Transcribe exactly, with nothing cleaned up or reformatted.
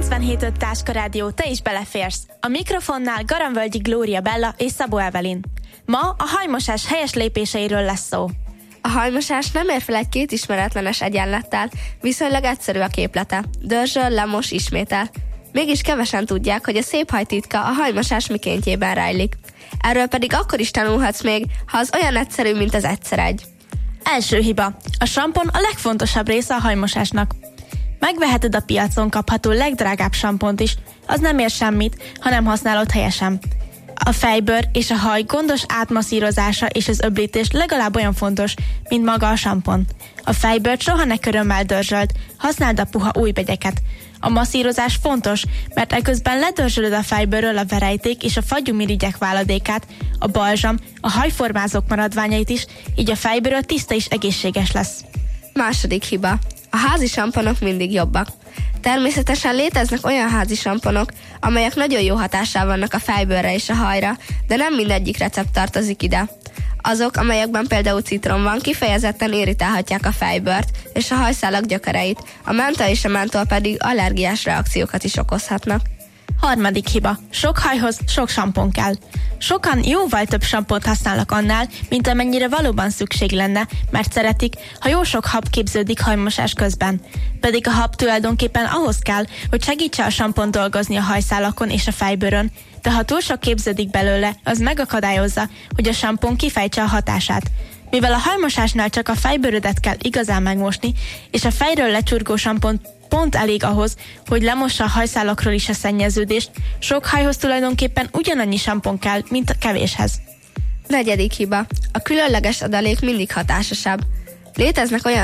kilencvenhét öt Táska Rádió, te is beleférsz. A mikrofonnál Garamvölgyi Glória Bella és Szabó Evelin. Ma a hajmosás helyes lépéseiről lesz szó. A hajmosás nem ér fel egy két ismeretlenes egyenlettel, viszonylag egyszerű a képlete. Dörzsöl, lemos, ismétel. Mégis kevesen tudják, hogy a szép haj titka a hajmosás mikéntjében rejlik. Erről pedig akkor is tanulhatsz még, ha az olyan egyszerű, mint az egyszer egy. Első hiba. A sampon a legfontosabb része a hajmosásnak. Megveheted a piacon kapható legdrágább sampont is, az nem ér semmit, ha nem használod helyesen. A fejbőr és a haj gondos átmasszírozása és az öblítés legalább olyan fontos, mint maga a sampon. A fejbőrt soha ne körömmel dörzsöld, használd a puha újbegyeket. A masszírozás fontos, mert eközben ledörzsölöd a fejbőrről a verejték és a fagyumirigyek váladékát, a balzsam, a hajformázók maradványait is, így a fejbőröd tiszta és egészséges lesz. Második hiba. A házi samponok mindig jobbak. Természetesen léteznek olyan házi samponok, amelyek nagyon jó hatással vannak a fejbőrre és a hajra, de nem mindegyik recept tartozik ide. Azok, amelyekben például citrom van, kifejezetten irritálhatják a fejbőrt és a hajszálak gyökereit, a menta és a mentol pedig allergiás reakciókat is okozhatnak. Harmadik hiba. Sok hajhoz sok sampon kell. Sokan jóval több sampont használnak annál, mint amennyire valóban szükség lenne, mert szeretik, ha jó sok hab képződik hajmosás közben. Pedig a hab tulajdonképpen ahhoz kell, hogy segítse a sampont dolgozni a hajszálakon és a fejbőrön, de ha túl sok képződik belőle, az megakadályozza, hogy a sampon kifejtse a hatását. Mivel a hajmosásnál csak a fejbőrödet kell igazán megmosni, és a fejről lecsurgó sampont pont elég ahhoz, hogy lemossa a hajszálakról is a szennyeződést, sok hajhoz tulajdonképpen ugyanannyi sampon kell, mint a kevéshez. Negyedik hiba. A különleges adalék mindig hatásosabb. Léteznek olyan